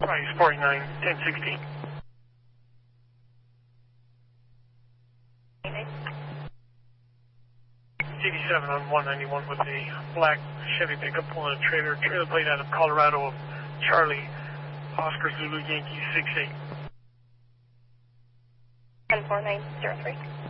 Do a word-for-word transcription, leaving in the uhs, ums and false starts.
Price forty-nine, ten sixteen. eighty-seven on one ninety-one with a black Chevy pickup pulling a trailer, trailer plate out of Colorado, Charlie, Oscar Zulu Yankee six eight. ten four nine zero three.